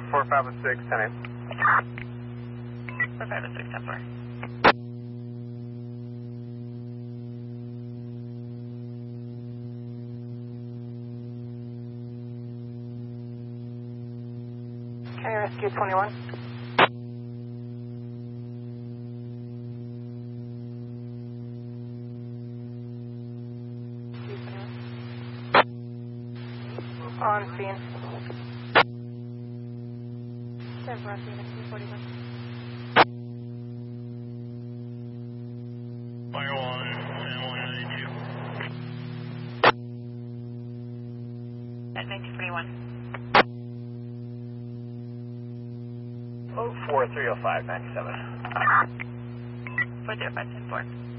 4506, 10-8. 4506, 10-4. Okay, rescue 21. On scene. 10 for scene, 41. Fire 192. At 1941. 4305, 97. 405, 10-4.